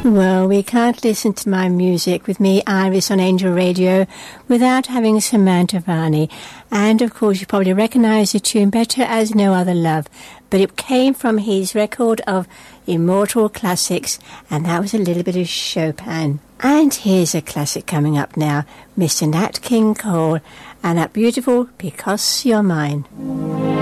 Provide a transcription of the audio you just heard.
Well, we can't listen to my music with me, Iris, on Angel Radio without having Samantha Varney. And, of course, you probably recognise the tune Better As No Other Love. But it came from his record of Immortal Classics, and that was a little bit of Chopin. And here's a classic coming up now, Mr. Nat King Cole, and that beautiful Because You're Mine.